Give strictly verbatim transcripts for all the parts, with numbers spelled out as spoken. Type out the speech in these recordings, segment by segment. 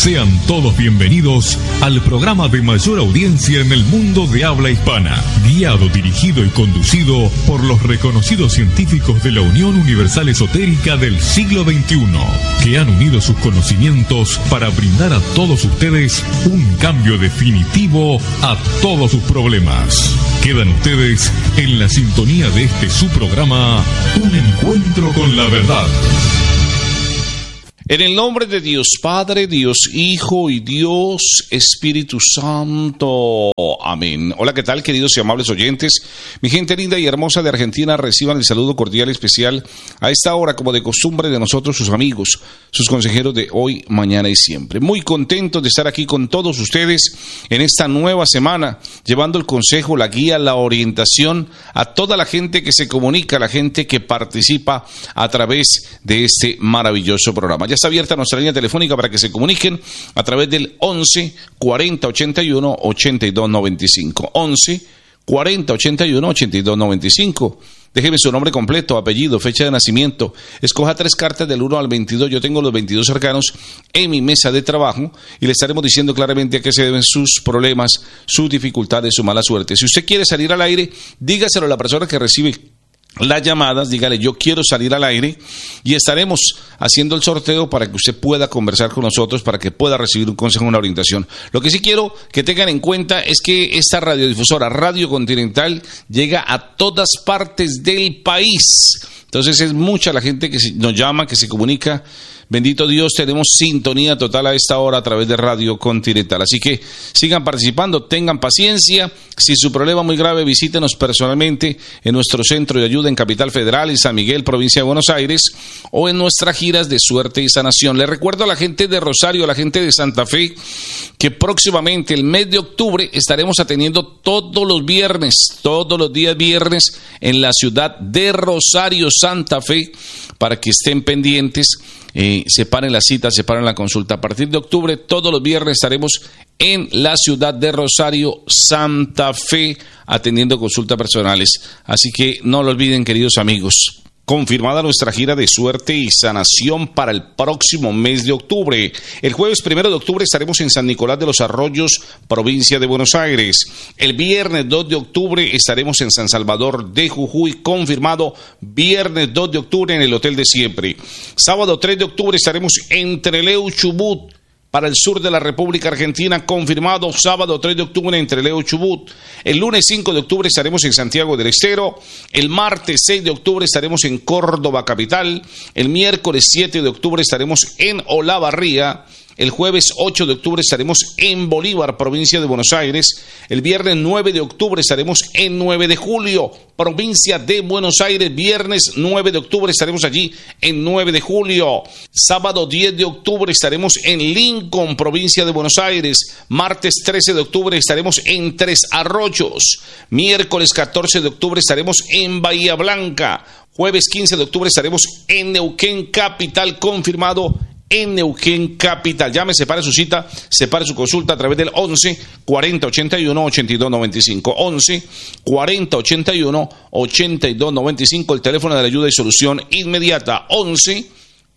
Sean todos bienvenidos al programa de mayor audiencia en el mundo de habla hispana, guiado, dirigido y conducido por los reconocidos científicos de la Unión Universal Esotérica del siglo veintiuno, que han unido sus conocimientos para brindar a todos ustedes un cambio definitivo a todos sus problemas. Quedan ustedes en la sintonía de este su programa, Un Encuentro con la Verdad. En el nombre de Dios Padre, Dios Hijo y Dios Espíritu Santo. Amén. Hola, ¿qué tal, queridos y amables oyentes? Mi gente linda y hermosa de Argentina, reciban el saludo cordial y especial a esta hora, como de costumbre, de nosotros, sus amigos, sus consejeros de hoy, mañana y siempre. Muy contentos de estar aquí con todos ustedes en esta nueva semana, llevando el consejo, la guía, la orientación a toda la gente que se comunica, a la gente que participa a través de este maravilloso programa. Ya está abierta nuestra línea telefónica para que se comuniquen a través del once cuarenta ochenta y uno ochenta y dos noventa y cinco. once cuarenta ochenta y uno ochenta y dos noventa y cinco. Déjeme su nombre completo, apellido, fecha de nacimiento. Escoja tres cartas del uno al veintidós. Yo tengo los veintidós cercanos en mi mesa de trabajo y le estaremos diciendo claramente a qué se deben sus problemas, sus dificultades, su mala suerte. Si usted quiere salir al aire, dígaselo a la persona que recibe las llamadas, dígale: yo quiero salir al aire, y estaremos haciendo el sorteo para que usted pueda conversar con nosotros, para que pueda recibir un consejo, una orientación. Lo que sí quiero que tengan en cuenta es que esta radiodifusora Radio Continental llega a todas partes del país. Entonces es mucha la gente que nos llama, que se comunica. Bendito Dios, tenemos sintonía total a esta hora a través de Radio Continental. Así que sigan participando, tengan paciencia. Si su problema es muy grave, visítenos personalmente en nuestro centro de ayuda en Capital Federal, en San Miguel, provincia de Buenos Aires, o en nuestras giras de suerte y sanación. Les recuerdo a la gente de Rosario, a la gente de Santa Fe, que próximamente, el mes de octubre, estaremos atendiendo todos los viernes, todos los días viernes, en la ciudad de Rosario, Santa Fe, para que estén pendientes. Eh, separen la cita, separen la consulta. A partir de octubre, todos los viernes estaremos en la ciudad de Rosario, Santa Fe, atendiendo consultas personales. Así que no lo olviden, queridos amigos. Confirmada nuestra gira de suerte y sanación para el próximo mes de octubre. El jueves primero de octubre estaremos en San Nicolás de los Arroyos, provincia de Buenos Aires. El viernes dos de octubre estaremos en San Salvador de Jujuy, confirmado, viernes dos de octubre en el Hotel de Siempre. Sábado tres de octubre estaremos en Trelew, Chubut, para el sur de la República Argentina, confirmado, sábado tres de octubre en Trelew, Chubut. El lunes cinco de octubre estaremos en Santiago del Estero. El martes seis de octubre estaremos en Córdoba capital. El miércoles siete de octubre estaremos en Olavarría. El jueves ocho de octubre estaremos en Bolívar, provincia de Buenos Aires. El viernes nueve de octubre estaremos en nueve de julio, provincia de Buenos Aires. Viernes nueve de octubre estaremos allí en nueve de julio. Sábado diez de octubre estaremos en Lincoln, provincia de Buenos Aires. Martes trece de octubre estaremos en Tres Arroyos. Miércoles catorce de octubre estaremos en Bahía Blanca. Jueves quince de octubre estaremos en Neuquén capital, confirmado, en Neuquén capital. Llame, separe su cita, separe su consulta a través del once cuarenta ochenta y uno ochenta y dos noventa y cinco. once cuarenta ochenta y uno ochenta y dos noventa y cinco, el teléfono de la ayuda y solución inmediata. once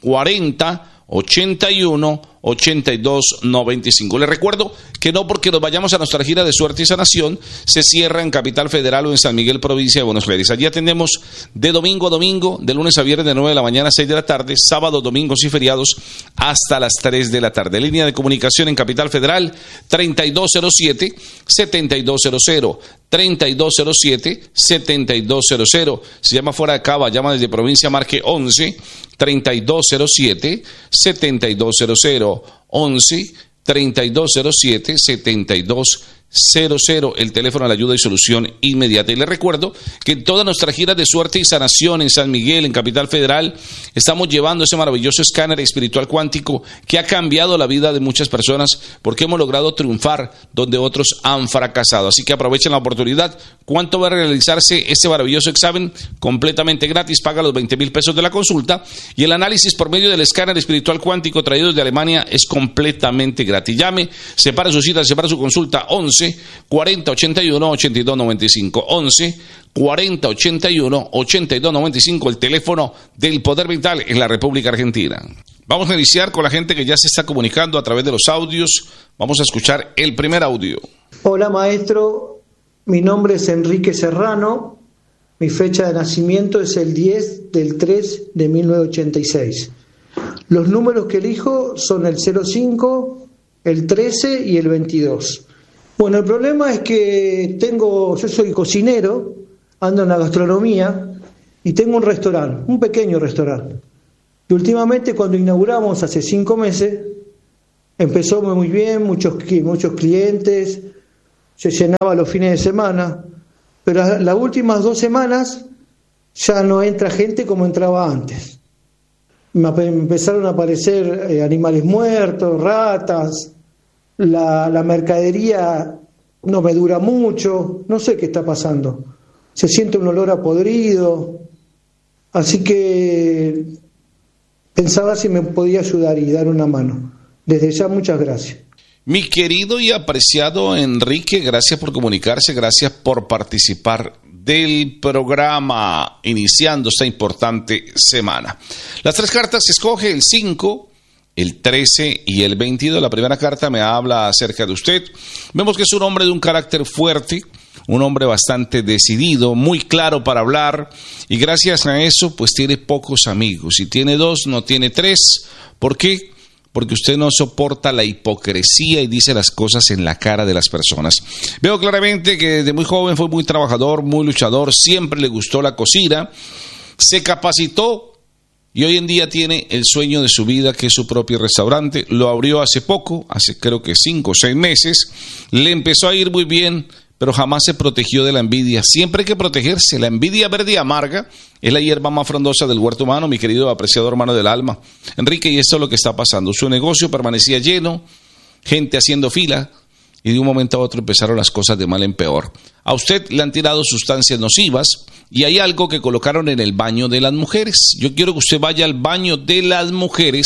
cuarenta ochenta y uno ochenta y dos noventa y cinco. Les recuerdo que no porque nos vayamos a nuestra gira de suerte y sanación se cierra en Capital Federal o en San Miguel, provincia de Buenos Aires. Allí atendemos de domingo a domingo, de lunes a viernes de nueve de la mañana a seis de la tarde, sábados, domingos y feriados hasta las tres de la tarde. Línea de comunicación en Capital Federal treinta y dos cero siete setenta y dos cero cero. treinta y dos cero siete setenta y dos cero cero. Si llama fuera de Cava, llama desde provincia, marque once treinta y dos cero siete setenta y dos cero cero. once treinta y dos cero siete setenta y dos cero cero, el teléfono de la ayuda y solución inmediata. Y les recuerdo que en toda nuestra gira de suerte y sanación en San Miguel, en Capital Federal, estamos llevando ese maravilloso escáner espiritual cuántico que ha cambiado la vida de muchas personas, porque hemos logrado triunfar donde otros han fracasado. Así que aprovechen la oportunidad. ¿Cuánto va a realizarse este maravilloso examen? Completamente gratis, paga los veinte mil pesos de la consulta, y el análisis por medio del escáner espiritual cuántico traído desde Alemania es completamente gratis. Llame, separa su cita, separa su consulta, once cuarenta ochenta y uno ochenta y dos noventa y cinco. once cuarenta ochenta y uno ochenta y dos noventa y cinco, el teléfono del Poder Vital en la República Argentina. Vamos a iniciar con la gente que ya se está comunicando a través de los audios. Vamos a escuchar el primer audio. Hola maestro, mi nombre es Enrique Serrano, mi fecha de nacimiento es el diez del tres de mil novecientos ochenta y seis. Los números que elijo son el cero cinco, el trece y el veintidós. Bueno, el problema es que tengo, yo soy cocinero, ando en la gastronomía y tengo un restaurante, un pequeño restaurante. Y últimamente cuando inauguramos hace cinco meses, empezó muy bien, muchos, muchos clientes, se llenaba los fines de semana, pero las últimas dos semanas ya no entra gente como entraba antes. Me empezaron a aparecer eh, animales muertos, ratas, la, la mercadería no me dura mucho, no sé qué está pasando. Se siente un olor a podrido, así que pensaba si me podía ayudar y dar una mano. Desde ya, muchas gracias. Mi querido y apreciado Enrique, gracias por comunicarse, gracias por participar del programa, iniciando esta importante semana. Las tres cartas se escoge el cinco, el trece y el veintidós. La primera carta me habla acerca de usted. Vemos que es un hombre de un carácter fuerte, un hombre bastante decidido, muy claro para hablar, y gracias a eso pues tiene pocos amigos. Si tiene dos, no tiene tres. ¿Por qué? Porque usted no soporta la hipocresía y dice las cosas en la cara de las personas. Veo claramente que desde muy joven fue muy trabajador, muy luchador, siempre le gustó la cocina, se capacitó y hoy en día tiene el sueño de su vida, que es su propio restaurante. Lo abrió hace poco, hace creo que cinco o seis meses, le empezó a ir muy bien, pero jamás se protegió de la envidia. Siempre hay que protegerse. La envidia verde y amarga es la hierba más frondosa del huerto humano, mi querido apreciado hermano del alma. Enrique, y esto es lo que está pasando. Su negocio permanecía lleno, gente haciendo fila, y de un momento a otro empezaron las cosas de mal en peor. A usted le han tirado sustancias nocivas, y hay algo que colocaron en el baño de las mujeres. Yo quiero que usted vaya al baño de las mujeres.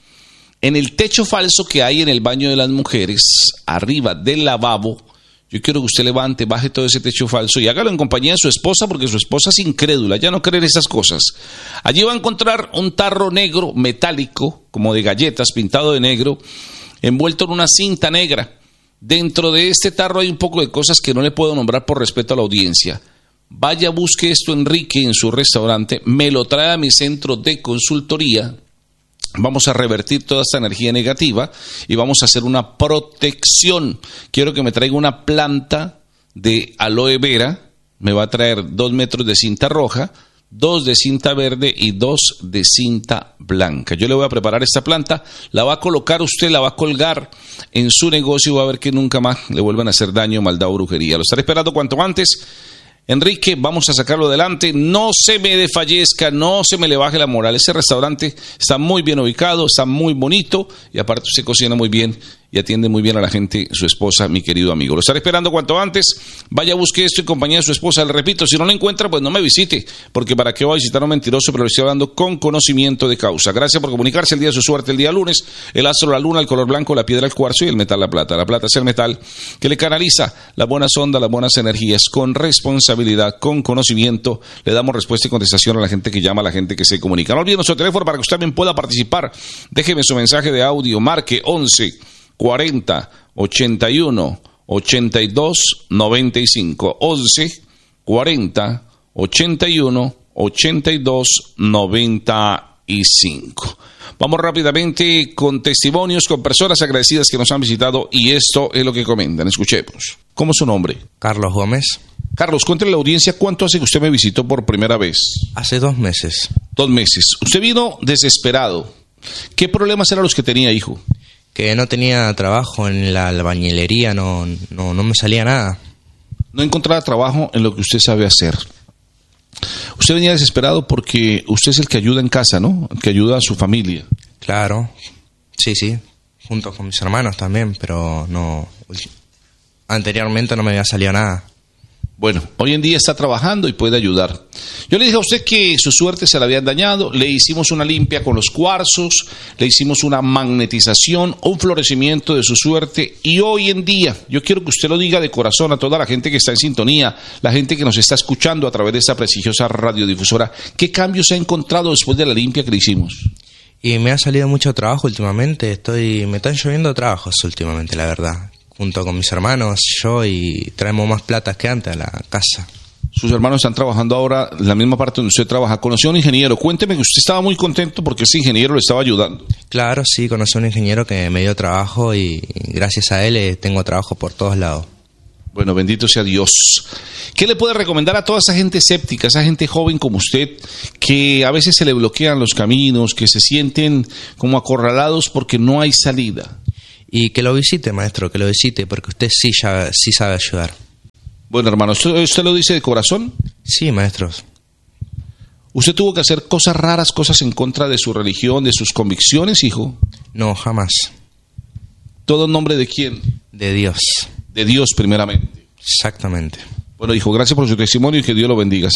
En el techo falso que hay en el baño de las mujeres, arriba del lavabo, yo quiero que usted levante, baje todo ese techo falso y hágalo en compañía de su esposa, porque su esposa es incrédula, ya no cree en esas cosas. Allí va a encontrar un tarro negro metálico, como de galletas, pintado de negro, envuelto en una cinta negra. Dentro de este tarro hay un poco de cosas que no le puedo nombrar por respeto a la audiencia. Vaya, busque esto, Enrique, en su restaurante, me lo trae a mi centro de consultoría. Vamos a revertir toda esta energía negativa y vamos a hacer una protección. Quiero que me traiga una planta de aloe vera. Me va a traer dos metros de cinta roja, dos de cinta verde y dos de cinta blanca. Yo le voy a preparar esta planta, la va a colocar usted, la va a colgar en su negocio y va a ver que nunca más le vuelvan a hacer daño, maldad o brujería. Lo estaré esperando cuanto antes. Enrique, vamos a sacarlo adelante, no se me desfallezca, no se me le baje la moral. Ese restaurante está muy bien ubicado, está muy bonito y aparte usted cocina muy bien y atiende muy bien a la gente, su esposa, mi querido amigo. Lo estaré esperando cuanto antes, vaya, busque esto en compañía de su esposa. Le repito, si no lo encuentra, pues no me visite, porque para qué voy a visitar a un mentiroso, pero le estoy hablando con conocimiento de causa. Gracias por comunicarse. El día de su suerte, el día lunes, el astro, la luna, el color blanco, la piedra, el cuarzo y el metal, la plata. La plata es el metal que le canaliza las buenas ondas, las buenas energías, con responsabilidad, con conocimiento. Le damos respuesta y contestación a la gente que llama, a la gente que se comunica. No olviden nuestro teléfono para que usted también pueda participar. Déjeme su mensaje de audio, marque once cuarenta ochenta y uno ochenta y dos noventa y cinco, once cuarenta ochenta y uno ochenta y dos noventa y cinco. Vamos rápidamente con testimonios, con personas agradecidas que nos han visitado y esto es lo que comentan. Escuchemos. ¿Cómo es su nombre? Carlos Gómez. Carlos, cuéntale a la audiencia cuánto hace que usted me visitó por primera vez. Hace dos meses. Dos meses. Usted vino desesperado. ¿Qué problemas eran los que tenía, hijo? Que no tenía trabajo en la albañilería, no, no, no me salía nada. No encontraba trabajo en lo que usted sabe hacer. Usted venía desesperado porque usted es el que ayuda en casa, ¿no? El que ayuda a su familia. Claro, sí, sí, junto con mis hermanos también, pero no, anteriormente no me había salido nada. Bueno, hoy en día está trabajando y puede ayudar. Yo le dije a usted que su suerte se la habían dañado, le hicimos una limpia con los cuarzos, le hicimos una magnetización, un florecimiento de su suerte y hoy en día, yo quiero que usted lo diga de corazón a toda la gente que está en sintonía, la gente que nos está escuchando a través de esta prestigiosa radiodifusora, ¿qué cambios se ha encontrado después de la limpia que le hicimos? Y me ha salido mucho trabajo últimamente, estoy me están lloviendo trabajos últimamente, la verdad. Junto con mis hermanos, yo, y traemos más plata que antes a la casa. Sus hermanos están trabajando ahora en la misma parte donde usted trabaja. Conoció a un ingeniero. Cuénteme que usted estaba muy contento porque ese ingeniero le estaba ayudando. Claro, sí, conocí a un ingeniero que me dio trabajo y gracias a él eh, tengo trabajo por todos lados. Bueno, bendito sea Dios. ¿Qué le puede recomendar a toda esa gente escéptica, esa gente joven como usted, que a veces se le bloquean los caminos, que se sienten como acorralados porque no hay salida? Y que lo visite, maestro, que lo visite, porque usted sí, ya, sí sabe ayudar. Bueno, hermano, ¿usted, ¿usted lo dice de corazón? Sí, maestros. ¿Usted tuvo que hacer cosas raras, cosas en contra de su religión, de sus convicciones, hijo? No, jamás. ¿Todo en nombre de quién? De Dios. De Dios, primeramente. Exactamente. Bueno, hijo, gracias por su testimonio y que Dios lo bendiga.